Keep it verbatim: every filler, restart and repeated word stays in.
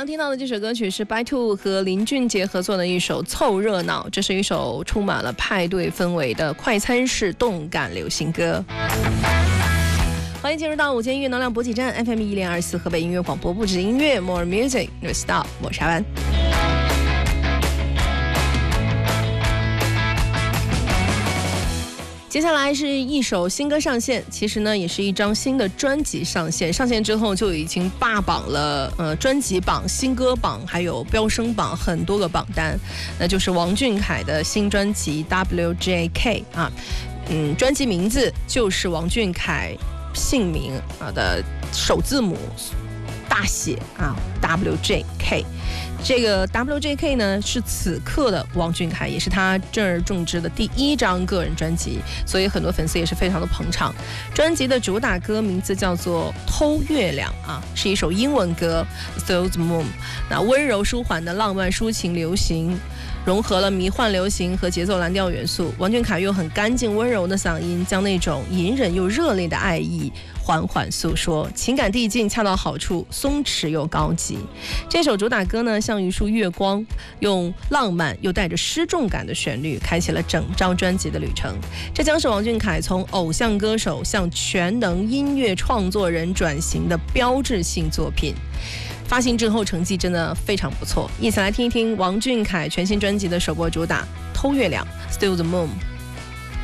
刚听到的这首歌曲是 By Two 和林俊杰合作的一首《凑热闹》，这是一首充满了派对氛围的快餐式动感流行歌。欢迎进入到午间音乐能量补给站 F M 一零二四河北音乐广播，不止音乐 More Music New Style， 我是阿湾。接下来是一首新歌上线，其实呢也是一张新的专辑上线。上线之后就已经霸榜了，呃，专辑榜、新歌榜还有飙升榜很多个榜单。那就是王俊凯的新专辑 W J K 啊，嗯，专辑名字就是王俊凯姓名啊的首字母大写啊 W J K。这个 W J K 呢是此刻的王俊凯，也是他正儿正直的第一张个人专辑，所以很多粉丝也是非常的捧场。专辑的主打歌名字叫做《偷月亮》啊，是一首英文歌 Through the Moon。那温柔舒缓的浪漫抒情流行，融合了迷幻流行和节奏蓝调元素。王俊凯用很干净温柔的嗓音，将那种隐忍又热烈的爱意缓缓诉说，情感递进恰到好处，松弛又高级。这首主打歌呢，像一束月光，用浪漫又带着失重感的旋律，开启了整张专辑的旅程。这将是王俊凯从偶像歌手向全能音乐创作人转型的标志性作品。发行之后成绩真的非常不错，一起来听一听王俊凯全新专辑的首播主打《偷月亮》 Still the Moon。